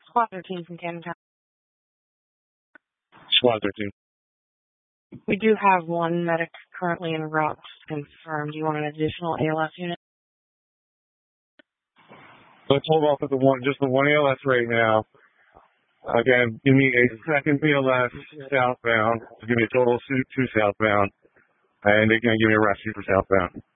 Squad 13 from Camden Town. Squad 13. We do have one medic currently en route confirmed. Do you want an additional ALS unit? Let's hold off at just the one ALS right now. Again, give me a second ALS southbound. Give me a total of 2 southbound. And they can give me a rescue for southbound.